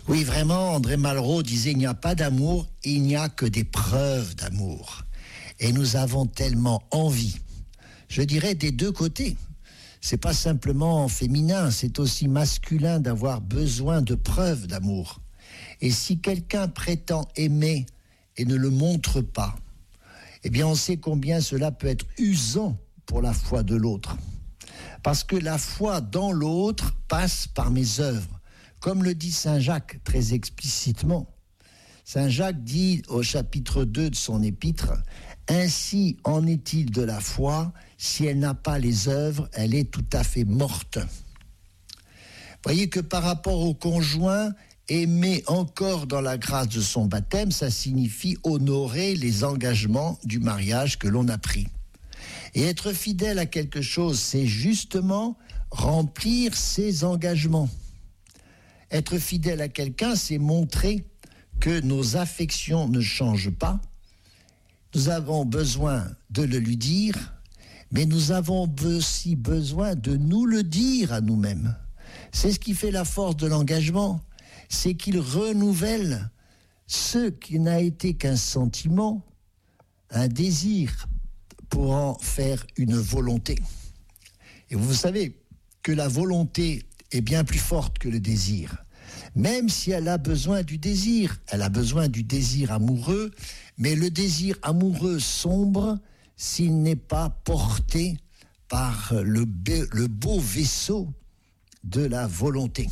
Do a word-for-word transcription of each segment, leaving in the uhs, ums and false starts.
Oui, vraiment, André Malraux disait, il n'y a pas d'amour, il n'y a que des preuves d'amour. Et nous avons tellement envie, je dirais des deux côtés. C'est pas simplement féminin, c'est aussi masculin d'avoir besoin de preuves d'amour. Et si quelqu'un prétend aimer et ne le montre pas, eh bien on sait combien cela peut être usant pour la foi de l'autre. Parce que la foi dans l'autre passe par mes œuvres. Comme le dit Saint Jacques très explicitement. Saint Jacques dit au chapitre deux de son épître, « Ainsi en est-il de la foi, si elle n'a pas les œuvres, elle est tout à fait morte. » Voyez que par rapport au conjoint, aimer encore dans la grâce de son baptême, ça signifie honorer les engagements du mariage que l'on a pris. Et être fidèle à quelque chose, c'est justement remplir ses engagements. Être fidèle à quelqu'un, c'est montrer que nos affections ne changent pas. Nous avons besoin de le lui dire, mais nous avons aussi besoin de nous le dire à nous-mêmes. C'est ce qui fait la force de l'engagement, c'est qu'il renouvelle ce qui n'a été qu'un sentiment, un désir, pour en faire une volonté. Et vous savez que la volonté est bien plus forte que le désir. Même si elle a besoin du désir, elle a besoin du désir amoureux, mais le désir amoureux sombre s'il n'est pas porté par le, be- le beau vaisseau de la volonté.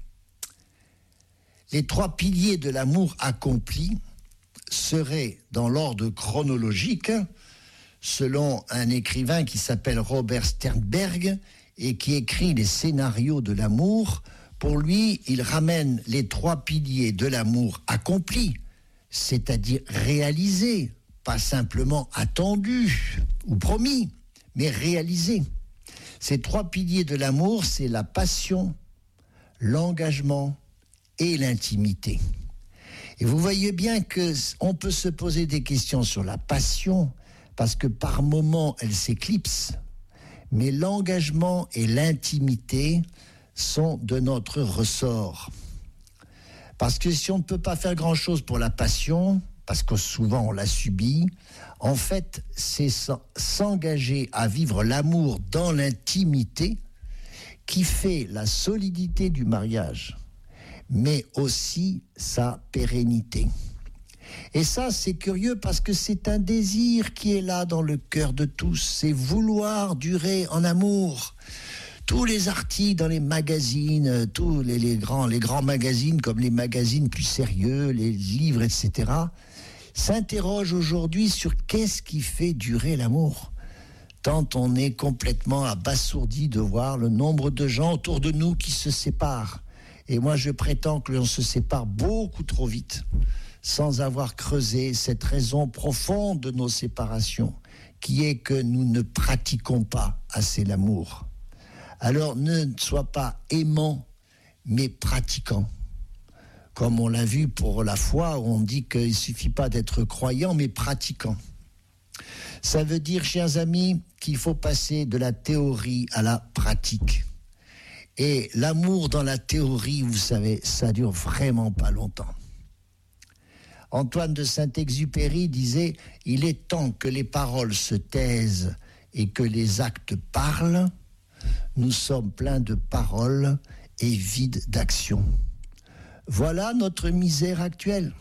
Les trois piliers de l'amour accompli seraient dans l'ordre chronologique, selon un écrivain qui s'appelle Robert Sternberg et qui écrit les scénarios de l'amour. Pour lui, il ramène les trois piliers de l'amour accomplis, c'est-à-dire réalisés, pas simplement attendus ou promis, mais réalisés. Ces trois piliers de l'amour, c'est la passion, l'engagement et l'intimité. Et vous voyez bien qu'on peut se poser des questions sur la passion, parce que par moments, elle s'éclipse, mais l'engagement et l'intimité sont de notre ressort. Parce que si on ne peut pas faire grand-chose pour la passion, parce que souvent on la subit, en fait, c'est s'engager à vivre l'amour dans l'intimité qui fait la solidité du mariage, mais aussi sa pérennité. Et ça, c'est curieux parce que c'est un désir qui est là dans le cœur de tous, c'est vouloir durer en amour. Tous les articles dans les magazines, tous les, les, grands, les grands magazines comme les magazines plus sérieux, les livres, et cetera, s'interrogent aujourd'hui sur qu'est-ce qui fait durer l'amour. Tant on est complètement abasourdi de voir le nombre de gens autour de nous qui se séparent. Et moi, je prétends que l'on se sépare beaucoup trop vite, sans avoir creusé cette raison profonde de nos séparations, qui est que nous ne pratiquons pas assez l'amour. Alors ne sois pas aimant, mais pratiquant. Comme on l'a vu pour la foi, où on dit qu'il ne suffit pas d'être croyant, mais pratiquant. Ça veut dire, chers amis, qu'il faut passer de la théorie à la pratique. Et l'amour dans la théorie, vous savez, ça dure vraiment pas longtemps. Antoine de Saint-Exupéry disait « Il est temps que les paroles se taisent et que les actes parlent. Nous sommes pleins de paroles et vides d'action. » Voilà notre misère actuelle.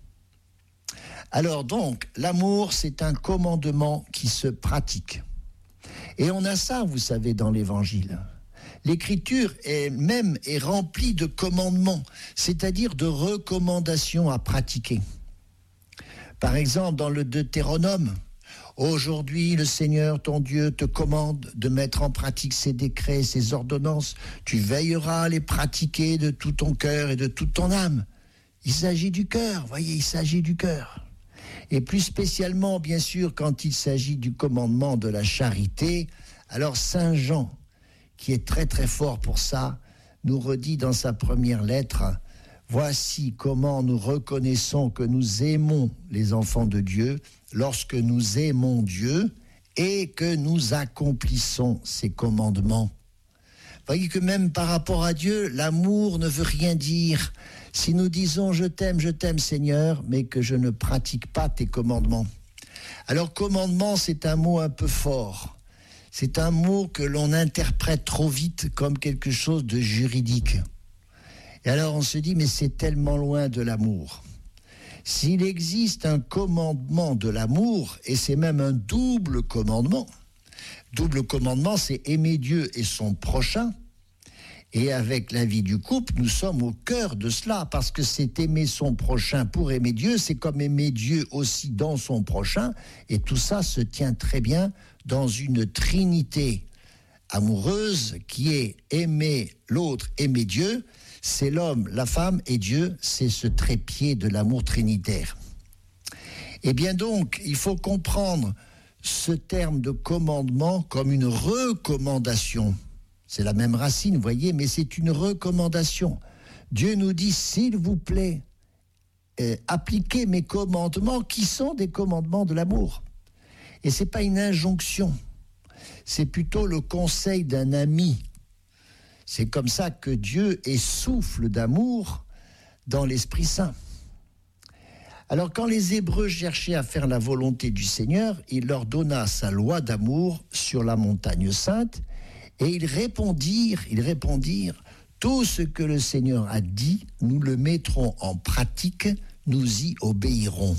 Alors donc, l'amour, c'est un commandement qui se pratique. Et on a ça, vous savez, dans l'Évangile. L'Écriture elle-même est remplie de commandements, c'est-à-dire de recommandations à pratiquer. Par exemple, dans le Deutéronome, « Aujourd'hui, le Seigneur, ton Dieu, te commande de mettre en pratique ses décrets, ses ordonnances. Tu veilleras à les pratiquer de tout ton cœur et de toute ton âme. » Il s'agit du cœur, voyez, il s'agit du cœur. Et plus spécialement, bien sûr, quand il s'agit du commandement de la charité, alors Saint Jean, qui est très très fort pour ça, nous redit dans sa première lettre « Voici comment nous reconnaissons que nous aimons les enfants de Dieu lorsque nous aimons Dieu et que nous accomplissons ses commandements. » Voyez que même par rapport à Dieu, l'amour ne veut rien dire Si nous disons « je t'aime, je t'aime Seigneur », mais que je ne pratique pas tes commandements. Alors commandement, c'est un mot un peu fort. C'est un mot que l'on interprète trop vite comme quelque chose de juridique. Et alors on se dit « mais c'est tellement loin de l'amour ». S'il existe un commandement de l'amour, et c'est même un double commandement, double commandement, c'est aimer Dieu et son prochain. Et avec la vie du couple, nous sommes au cœur de cela, parce que c'est aimer son prochain pour aimer Dieu, c'est comme aimer Dieu aussi dans son prochain, et tout ça se tient très bien dans une trinité amoureuse qui est aimer l'autre, aimer Dieu. C'est l'homme, la femme et Dieu, c'est ce trépied de l'amour trinitaire. Eh bien donc, il faut comprendre ce terme de commandement comme une recommandation. C'est la même racine, vous voyez, mais c'est une recommandation. Dieu nous dit, s'il vous plaît, euh, appliquez mes commandements qui sont des commandements de l'amour. Et ce n'est pas une injonction, c'est plutôt le conseil d'un ami. C'est comme ça que Dieu essouffle d'amour dans l'Esprit Saint. Alors quand les Hébreux cherchaient à faire la volonté du Seigneur, il leur donna sa loi d'amour sur la montagne sainte, et ils répondirent, ils répondirent, tout ce que le Seigneur a dit, nous le mettrons en pratique, nous y obéirons.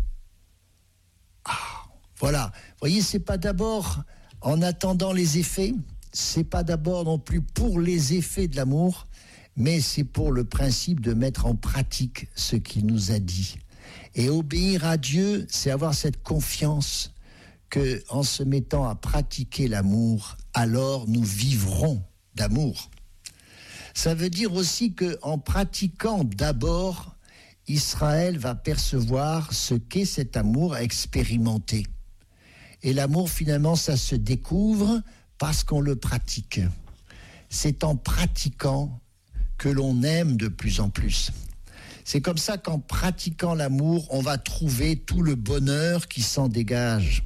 Ah, voilà, vous voyez, c'est pas d'abord en attendant les effets, c'est pas d'abord non plus pour les effets de l'amour, mais c'est pour le principe de mettre en pratique ce qu'il nous a dit. Et obéir à Dieu, c'est avoir cette confiance que, en se mettant à pratiquer l'amour, alors nous vivrons d'amour. Ça veut dire aussi qu'en pratiquant d'abord, Israël va percevoir ce qu'est cet amour à expérimenter. Et l'amour, finalement, ça se découvre parce qu'on le pratique. C'est en pratiquant que l'on aime de plus en plus. C'est comme ça qu'en pratiquant l'amour, on va trouver tout le bonheur qui s'en dégage.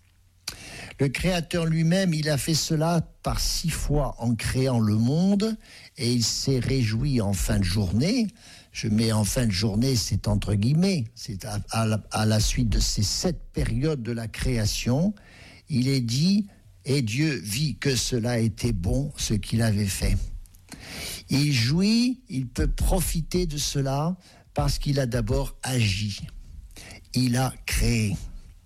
Le Créateur lui-même, il a fait cela par six fois en créant le monde, et il s'est réjoui en fin de journée. Je mets en fin de journée, c'est entre guillemets, c'est à, à, la, à la suite de ces sept périodes de la création, il est dit, et Dieu vit que cela était bon, ce qu'il avait fait. Il jouit, il peut profiter de cela parce qu'il a d'abord agi. Il a créé.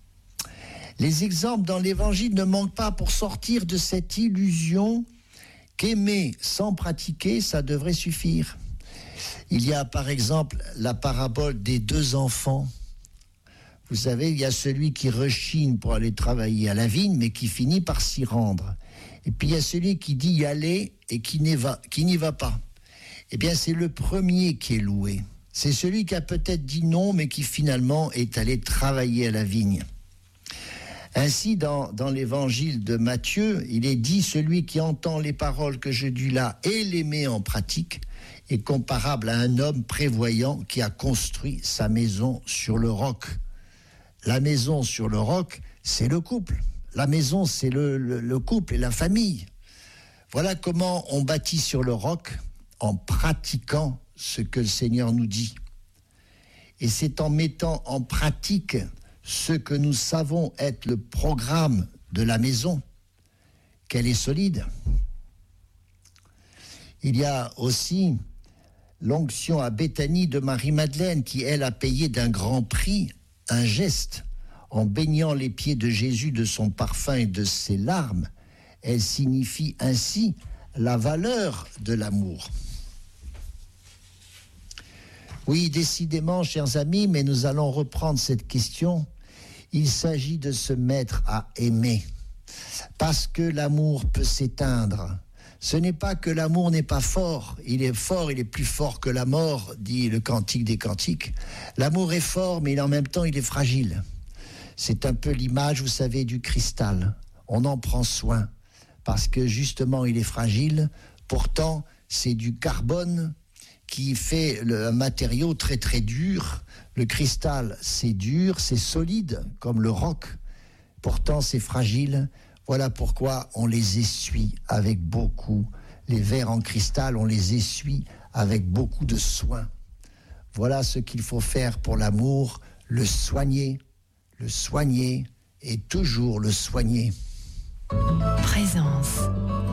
Les exemples dans l'Évangile ne manquent pas pour sortir de cette illusion qu'aimer sans pratiquer, ça devrait suffire. Il y a par exemple la parabole des deux enfants. Vous savez, il y a celui qui rechigne pour aller travailler à la vigne, mais qui finit par s'y rendre. Et puis il y a celui qui dit y aller et qui n'y va, qui n'y va pas. Eh bien, c'est le premier qui est loué. C'est celui qui a peut-être dit non, mais qui finalement est allé travailler à la vigne. Ainsi, dans, dans l'évangile de Matthieu, il est dit « Celui qui entend les paroles que je dis là et les met en pratique est comparable à un homme prévoyant qui a construit sa maison sur le roc. » La maison sur le roc, c'est le couple. La maison, c'est le, le, le couple et la famille. Voilà comment on bâtit sur le roc en pratiquant ce que le Seigneur nous dit. Et c'est en mettant en pratique ce que nous savons être le programme de la maison qu'elle est solide. Il y a aussi l'onction à Béthanie de Marie-Madeleine qui, elle, a payé d'un grand prix un geste en baignant les pieds de Jésus de son parfum et de ses larmes. Elle signifie ainsi la valeur de l'amour. Oui, décidément, chers amis, mais nous allons reprendre cette question. Il s'agit de se mettre à aimer, parce que l'amour peut s'éteindre. Ce n'est pas que l'amour n'est pas fort, il est fort, il est plus fort que la mort, dit le Cantique des Cantiques. L'amour est fort, mais en même temps, il est fragile. C'est un peu l'image, vous savez, du cristal. On en prend soin, parce que justement, il est fragile. Pourtant, c'est du carbone qui fait le, un matériau très très dur. Le cristal, c'est dur, c'est solide, comme le roc. Pourtant, c'est fragile. Voilà pourquoi on les essuie avec beaucoup. Les verres en cristal, on les essuie avec beaucoup de soin. Voilà ce qu'il faut faire pour l'amour, le soigner, le soigner et toujours le soigner. Présence.